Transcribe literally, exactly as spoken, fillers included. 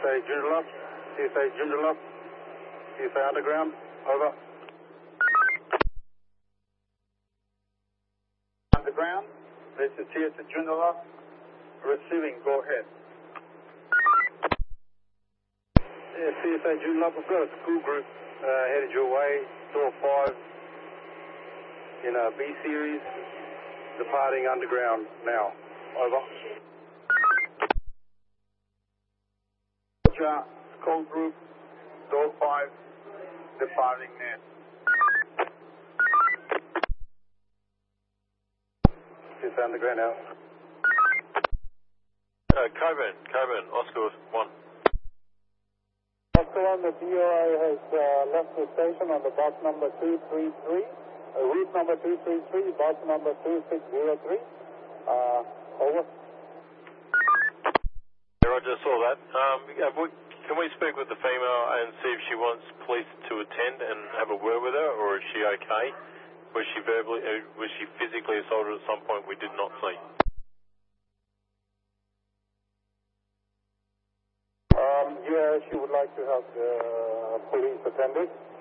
A Joondalup, C S A Joondalup, C S A Underground, over. Underground, this is C S A Joondalup, receiving, go ahead. Yeah, C S A Joondalup, we've got a school group uh, headed your way, door five, in a B series, departing underground now, over. School group, door five, departing now. C S A Underground now. Uh, Coburn, Coburn, Oscar one. Oscar one, the D O I has uh, left the station on the bus number two three three, uh, route number two three three, bus number two six zero three. Uh, over. Yeah, I just saw that. Um, yeah, we, can we speak with the female and see if she wants police to attend and have a word with her, or is she okay? Was she verbally, uh, was she physically assaulted at some point we did not see? Um, yeah, she would like to have the police attended.